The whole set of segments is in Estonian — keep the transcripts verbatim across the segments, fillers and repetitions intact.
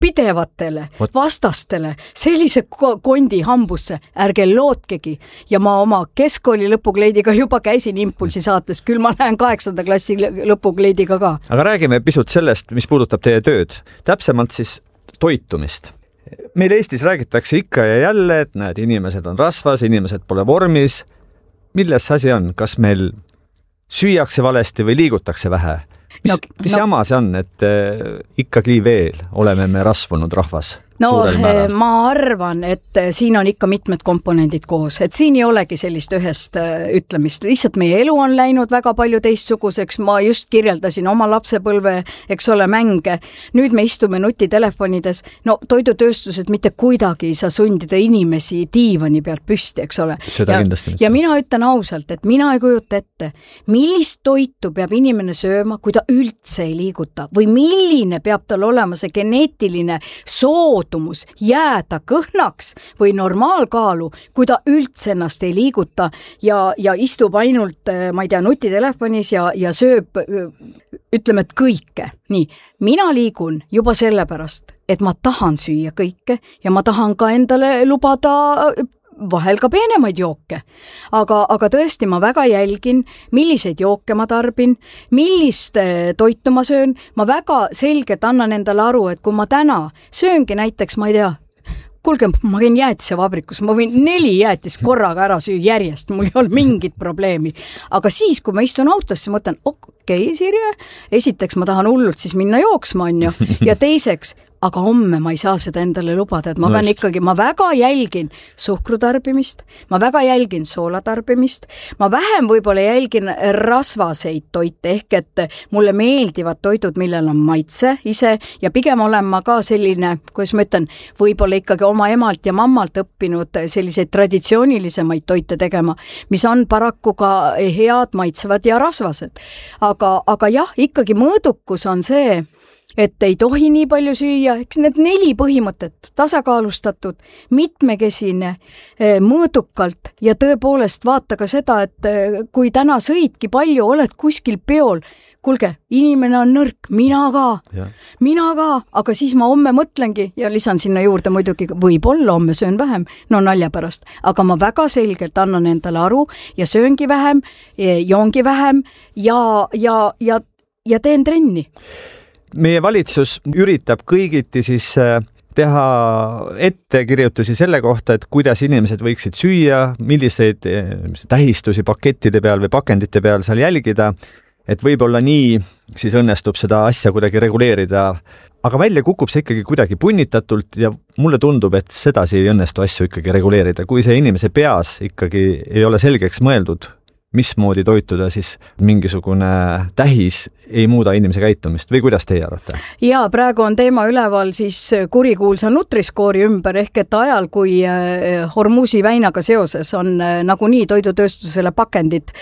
pidevatele vastastele sellise kondi hambusse, ärge lootkegi. Ja ma oma keskkooli lõpukleidiga juba käisin Impulsi saates, küll ma lähen kaheksanda klassi lõpukleidiga ka. Aga räägime pisut sellest, mis puudutab teie tööd. Täpsemalt siis toitumist. Meil Eestis räägitakse ikka ja jälle, et näed, inimesed on rasvas, inimesed pole vormis. Milles asi on? Kas meil süüakse valesti või liigutakse vähe? Mis, no, mis no, jama see on, et äh, ikkagi veel oleme me rasvunud rahvas? No ma arvan, et siin on ikka mitmed komponendid koos, et siin ei olegi sellist ühest ütlemist. Lihtsalt meie elu on läinud väga palju teistsuguseks. Ma just kirjeldasin oma lapsepõlve, eks ole, mänge. Nüüd me istume nutitelefonides. No toidutööstused mitte kuidagi ei saa sundida inimesi diivani pealt püsti, eks ole. Seda ja, kindlasti. Ja mina ütlen ausalt, et mina ei kujuta ette, millist toitu peab inimene sööma, kui ta üldse ei liiguta või milline peab tal olema see geneetiline sood jääda kõhnaks või normaalkaalu, kui ta üldse ennast ei liiguta ja, ja istub ainult, ma ei tea, nutitelefonis ja, ja sööb, ütleme, et kõike. Nii, mina liigun juba sellepärast, et ma tahan süüa kõike ja ma tahan ka endale lubada vahel ka peenemaid jooke. Aga, aga tõesti ma väga jälgin, milliseid jooke ma tarbin, millist toitu ma söön. Ma väga selgelt annan endale aru, et kui ma täna sööngi näiteks, ma ei tea, kuulge, ma käin jäätise vabrikus, ma võin neli jäätist korraga ära süü järjest, mul ei ole mingit probleemi. Aga siis, kui ma istun autosse, mõtlen, okei, okay, Sirje, esiteks ma tahan hullult siis minna jooksma, on ju, ja teiseks, aga homme ma ei saa seda endale lubada, et ma pean ikkagi, ma väga jälgin suhkrutarbimist, ma väga jälgin soolatarbimist, ma vähem võib-olla jälgin rasvaseid toite, ehk et mulle meeldivad toidud, millel on maitse ise ja pigem olen ma ka selline, kuidas ma ütlen, võib-olla ikkagi oma emalt ja mammalt õppinud selliseid traditsioonilisemaid toite tegema, mis on paraku ka head, maitsevad ja rasvased. Aga, aga jah, ikkagi mõõdukus on see, et ei tohi nii palju süüa, eks need neli põhimõtet, tasakaalustatud, mitmekesine, mõõdukalt ja tõepoolest vaata ka seda, et kui täna sõidki palju, oled kuskil peol, kuulge, inimene on nõrk, mina ka, ja. mina ka, aga siis ma homme mõtlengi ja lisan sinna juurde muidugi, võib-olla homme söön vähem, no nalja pärast, aga ma väga selgelt annan endale aru ja sööngi vähem, joongi vähem ja, ja, ja, ja teen trenni. Meie valitsus üritab kõigiti siis teha ettekirjutusi selle kohta, et kuidas inimesed võiksid süüa, milliseid tähistusi pakettide peal või pakendite peal seal jälgida, et võib-olla nii siis õnnestub seda asja kuidagi reguleerida. Aga välja kukub see ikkagi kuidagi punnitatult ja mulle tundub, et sedasi ei õnnestu asju ikkagi reguleerida. Kui see inimese peas ikkagi ei ole selgeks mõeldud, mismoodi toituda, siis mingisugune tähis ei muuda inimese käitumist või kuidas teie arvate? Ja praegu on teema üleval siis kurikuulsa Nutriskoori ümber, ehk et ajal, kui Hormuzi väinaga seoses on nagunii toidutööstusele pakendid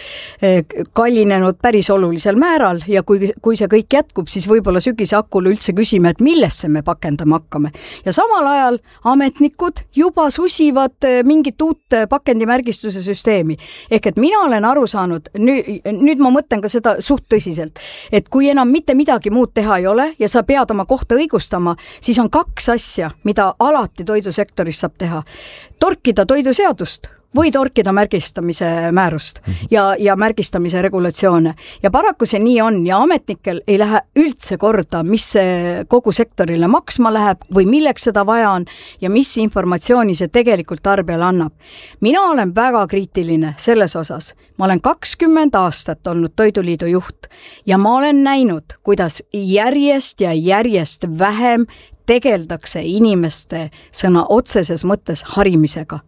kallinenud päris olulisel määral ja kui, kui see kõik jätkub, siis võib-olla sügise hakul üldse küsime, et millesse me pakendama hakkame. Ja samal ajal ametnikud juba susivad mingit uut pakendimärgistuse süsteemi. Ehk et mina olen aru saanud, nüüd, nüüd ma mõtlen ka seda suht tõsiselt, et kui enam mitte midagi muud teha ei ole ja sa pead oma kohta õigustama, siis on kaks asja, mida alati toidusektoris saab teha. Torkida toiduseadust või torkida märgistamise määrust ja, ja märgistamise regulatsioone. Ja paraku see nii on ja ametnikel ei lähe üldse korda, mis see kogu sektorile maksma läheb või milleks seda vaja on ja mis informatsiooni see tegelikult tarbijale annab. Mina olen väga kriitiline selles osas. Ma olen kakskümmend aastat olnud Toiduliidu juht ja ma olen näinud, kuidas järjest ja järjest vähem tegeldakse inimeste sõna otseses mõttes harimisega.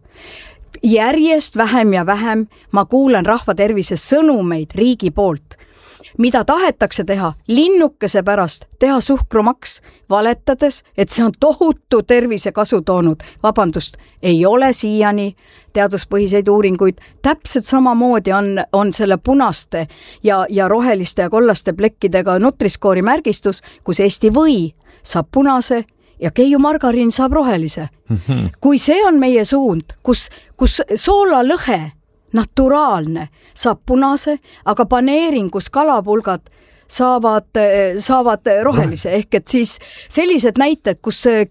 Järjest vähem ja vähem ma kuulen rahvatervise sõnumeid riigi poolt, mida tahetakse teha linnukese pärast, teha suhkrumaks, valetades, et see on tohutu tervisekasu toonud. Vabandust, ei ole siiani teaduspõhiseid uuringuid. Täpselt samamoodi on, on selle punaste ja, ja roheliste ja kollaste plekkidega Nutriskoori märgistus, kus Eesti või saab punase ja Keiu margariin saab rohelise. Mm-hmm. Kui see on meie suund, kus, kus soolalõhe naturaalne saab punase, aga paneeringus kalapulgad saavad, saavad rohelise, ehk et siis sellised näited, kus